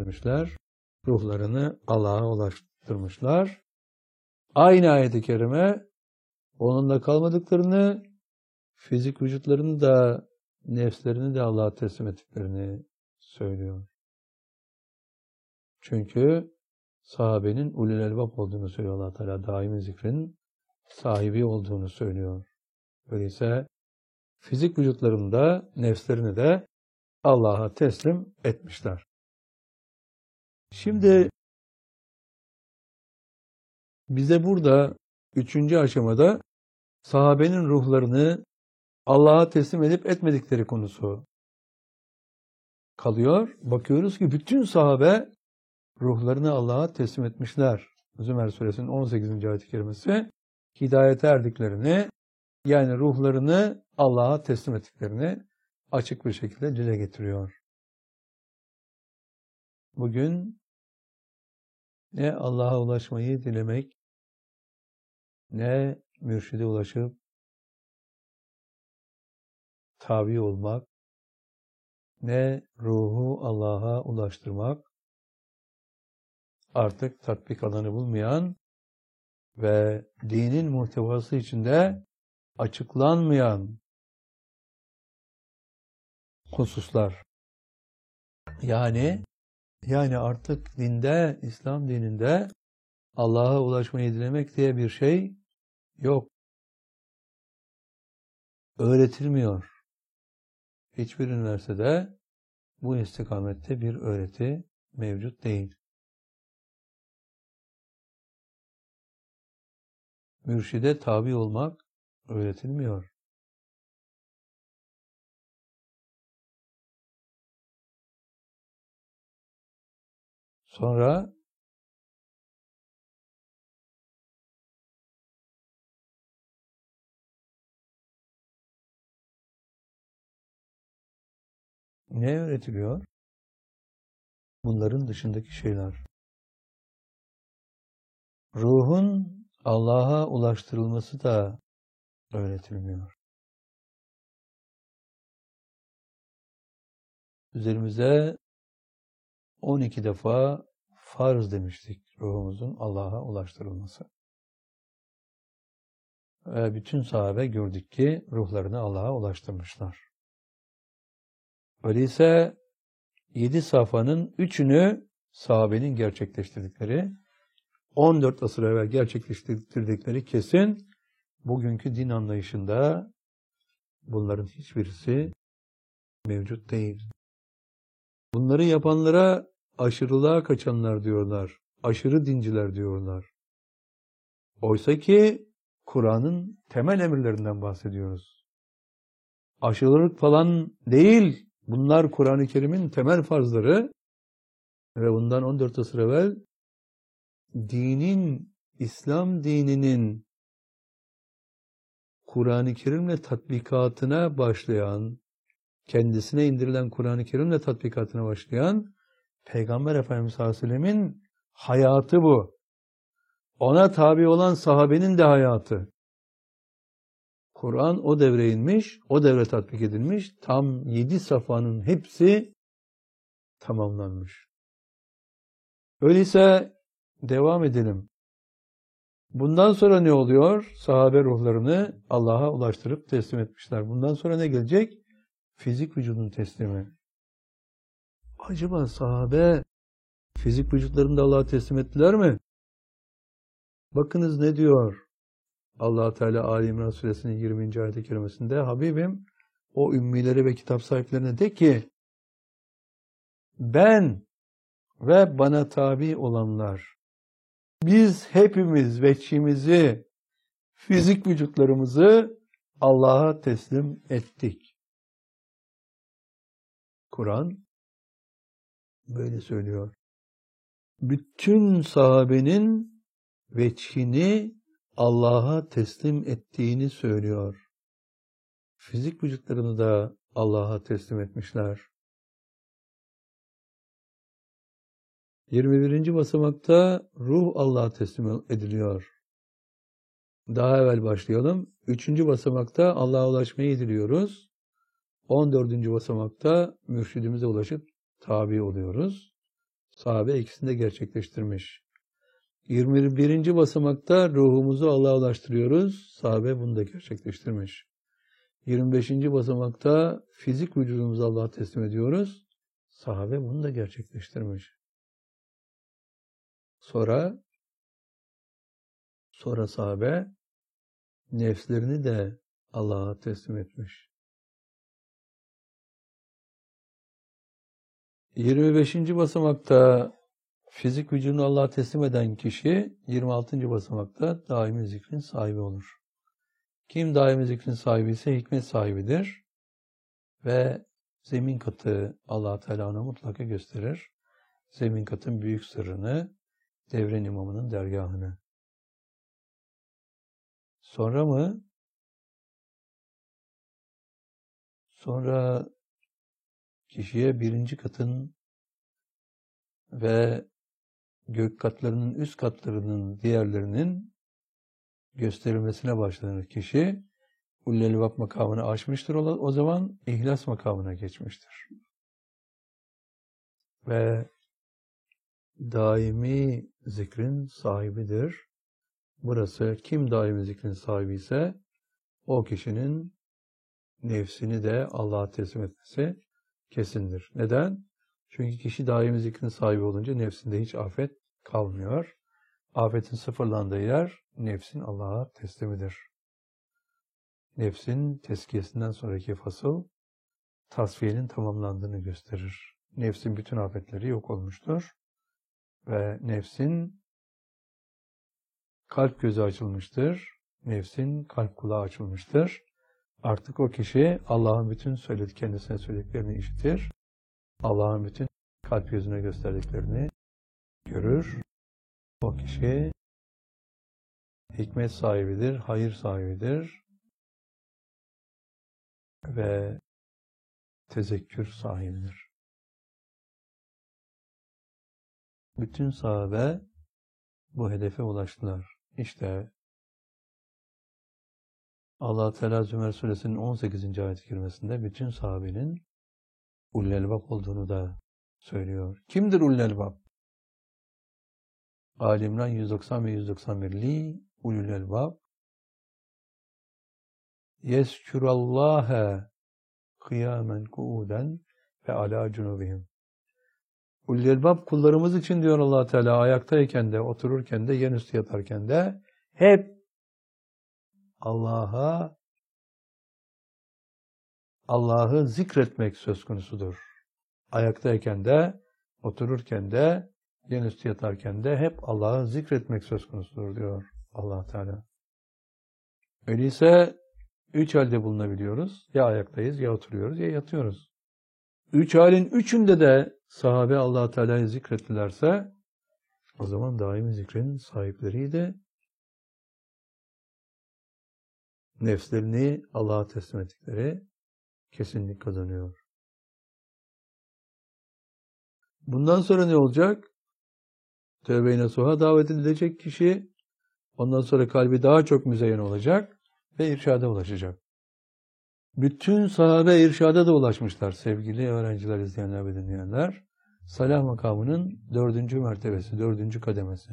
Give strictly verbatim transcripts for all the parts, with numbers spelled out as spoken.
vermişler. Ruhlarını Allah'a ulaştırmışlar. Aynı ayet-i kerime onunla kalmadıklarını, fizik vücutlarını da, nefslerini de Allah'a teslim ettiklerini söylüyor. Çünkü sahabenin ulul elbab olduğunu söylüyor Allah Teala. Daimi zikrin sahibi olduğunu söylüyor. Öyleyse fizik vücutlarını da, nefslerini de Allah'a teslim etmişler. Şimdi bize burada üçüncü aşamada sahabenin ruhlarını Allah'a teslim edip etmedikleri konusu kalıyor. Bakıyoruz ki bütün sahabe ruhlarını Allah'a teslim etmişler. Zümer Suresinin on sekizinci ayet-i kerimesi hidayete erdiklerini, yani ruhlarını Allah'a teslim ettiklerini açık bir şekilde dile getiriyor. Bugün ne Allah'a ulaşmayı dilemek, ne mürşide ulaşıp tabi olmak, ne ruhu Allah'a ulaştırmak, artık tatbik alanı bulmayan ve dinin muhtevası içinde açıklanmayan hususlar. Yani yani artık dinde, İslam dininde Allah'a ulaşmayı dilemek diye bir şey yok. Öğretilmiyor. Hiçbir üniversitede bu istikamette bir öğreti mevcut değil. Mürşide tabi olmak öğretilmiyor. Sonra ne öğretiliyor? Bunların dışındaki şeyler. Ruhun Allah'a ulaştırılması da öğretilmiyor. Üzerimize on iki defa farz demiştik ruhumuzun Allah'a ulaştırılması. Ve bütün sahabe gördük ki ruhlarını Allah'a ulaştırmışlar. Öyleyse yedi safhanın üçünü sahabenin gerçekleştirdikleri, on dört asır evvel gerçekleştirdikleri kesin, bugünkü din anlayışında bunların hiçbirisi mevcut değil. Bunları yapanlara aşırılığa kaçanlar diyorlar, aşırı dinciler diyorlar. Oysa ki Kur'an'ın temel emirlerinden bahsediyoruz. Aşırılık falan değil, bunlar Kur'an-ı Kerim'in temel farzları ve bundan on dört asır evvel dinin, İslam dininin Kur'an-ı Kerim'le tatbikatına başlayan, kendisine indirilen Kur'an-ı Kerim'le tatbikatına başlayan Peygamber Efendimiz sallallahu aleyhi ve sellem'in hayatı bu. Ona tabi olan sahabenin de hayatı. Kur'an o devre inmiş, o devre tatbik edilmiş, tam yedi safhanın hepsi tamamlanmış. Öyleyse devam edelim. Bundan sonra ne oluyor? Sahabe ruhlarını Allah'a ulaştırıp teslim etmişler. Bundan sonra ne gelecek? Fizik vücudun teslimi. Acaba sahabe fizik vücutlarını da Allah'a teslim ettiler mi? Bakınız ne diyor Allah Teala Ali İmran Suresinin yirminci ayet-i kerimesinde: Habibim, o ümmilere ve kitap sahiplerine de ki, ben ve bana tabi olanlar, biz hepimiz veçhimizi, fizik vücutlarımızı Allah'a teslim ettik. Kur'an böyle söylüyor. Bütün sahabenin veçhini Allah'a teslim ettiğini söylüyor. Fizik vücutlarını da Allah'a teslim etmişler. yirmi birinci basamakta ruh Allah'a teslim ediliyor. Daha evvel başlayalım. üçüncü basamakta Allah'a ulaşmayı diliyoruz. on dördüncü basamakta mürşidimize ulaşıp tabi oluyoruz. Sahabe ikisini de gerçekleştirmiş. yirmi birinci basamakta ruhumuzu Allah'a ulaştırıyoruz. Sahabe bunu da gerçekleştirmiş. yirmi beşinci basamakta fizik vücudumuzu Allah'a teslim ediyoruz. Sahabe bunu da gerçekleştirmiş. Sonra sonra sahabe nefslerini de Allah'a teslim etmiş. yirmi beşinci basamakta fizik vücudunu Allah'a teslim eden kişi yirmi altıncı basamakta daimi zikrin sahibi olur. Kim daimi zikrin sahibi ise hikmet sahibidir ve zemin katı Allah Teala ona mutlaka gösterir. Zemin katın büyük sırrını, devren imamının dergahını. Sonra mı? Sonra kişiye birinci katın ve gök katlarının üst katlarının diğerlerinin gösterilmesine başlanır. Kişi Ullel-Vab makamını aşmıştır. O zaman ihlas makamına geçmiştir. Ve daimi zikrin sahibidir. Burası kim daimi zikrin sahibi ise o kişinin nefsini de Allah'a teslim etmesi kesindir. Neden? Çünkü kişi daimi zikrin sahibi olunca nefsinde hiç afet kalmıyor. Afetin sıfırlandığı yer nefsin Allah'a teslimidir. Nefsin tezkiyesinden sonraki fasıl tasfiyenin tamamlandığını gösterir. Nefsin bütün afetleri yok olmuştur. Ve nefsin kalp gözü açılmıştır. Nefsin kalp kulağı açılmıştır. Artık o kişi Allah'ın bütün söyledi, kendisine söylediklerini işitir. Allah'ın bütün kalp gözüne gösterdiklerini görür. O kişi hikmet sahibidir, hayır sahibidir ve tezekkür sahibidir. Bütün sahabe bu hedefe ulaştılar. İşte Allah Teala Zümer Suresinin on sekizinci ayet-i kerimesinde bütün sahabenin Ullel-Vab olduğunu da söylüyor. Kimdir Ullel-Vab? Ali İmran yüz doksan ve yüz doksan bir li Ullel-Vab yeskürallâhe kıyamen kuuden ve alâ cunubihim. Ullel-Vab kullarımız için diyor Allah Teala ayaktayken de, otururken de, yanüstü yatarken de hep Allah'a Allah'ı zikretmek söz konusudur. Ayaktayken de, otururken de, yanüstü yatarken de hep Allah'ı zikretmek söz konusudur diyor Allah Teala. Öyleyse üç halde bulunabiliyoruz. Ya ayaktayız, ya oturuyoruz, ya yatıyoruz. Üç halin üçünde de sahabe Allah Teala'yı zikrettilerse o zaman daimi zikrin sahipleriydi. Nefslerini Allah'a teslim ettikleri kesinlik kazanıyor. Bundan sonra ne olacak? Tövbe-i nasuha davet edilecek kişi, ondan sonra kalbi daha çok müzeyyen olacak ve irşada ulaşacak. Bütün sahabe irşada da ulaşmışlar sevgili öğrenciler, izleyenler ve dinleyenler. Salah makamının dördüncü mertebesi, dördüncü kademesi.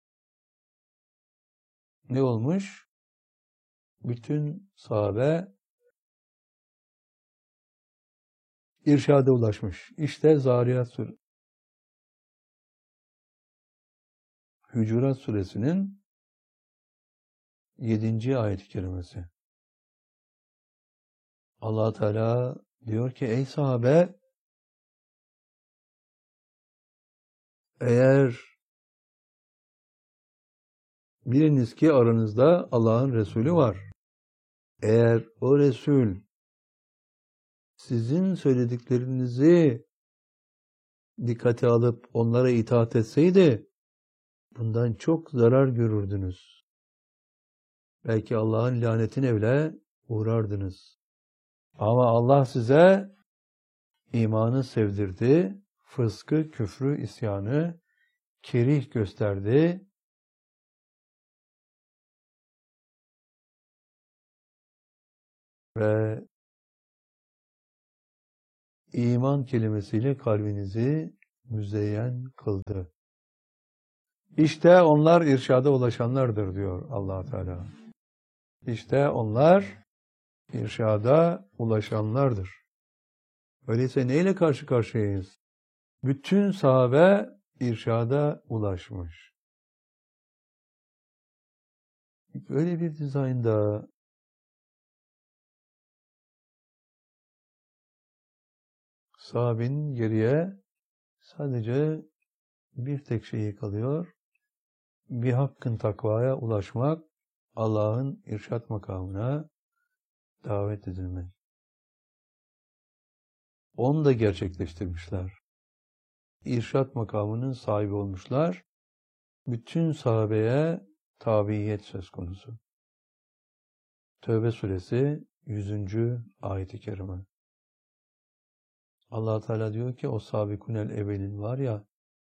Ne olmuş? Bütün sahabe irşada ulaşmış. İşte Zariyat Suresi, Hucurat Suresinin yedinci ayet-i kerimesi. Allah Teala diyor ki ey sahabe, eğer biliniz ki aranızda Allah'ın Resulü var. Eğer o Resul sizin söylediklerinizi dikkate alıp onlara itaat etseydi bundan çok zarar görürdünüz. Belki Allah'ın lanetine bile uğrardınız. Ama Allah size imanı sevdirdi, fıskı, küfrü, isyanı kerih gösterdi. Ve iman kelimesiyle kalbinizi müzeyyen kıldı. İşte onlar irşada ulaşanlardır diyor Allah Teala. İşte onlar irşada ulaşanlardır. Öyleyse neyle karşı karşıyayız? Bütün sahabe irşada ulaşmış. Öyle bir dizaynda sahabenin geriye sadece bir tek şeyi kalıyor. Bir hakkın takvaya ulaşmak, Allah'ın irşat makamına davet edilmek. Onu da gerçekleştirmişler. İrşat makamının sahibi olmuşlar. Bütün sahabeye tabiyet söz konusu. Tövbe suresi yüzüncü ayet-i kerime. Allah Teala diyor ki o sabikunel evvelin var ya,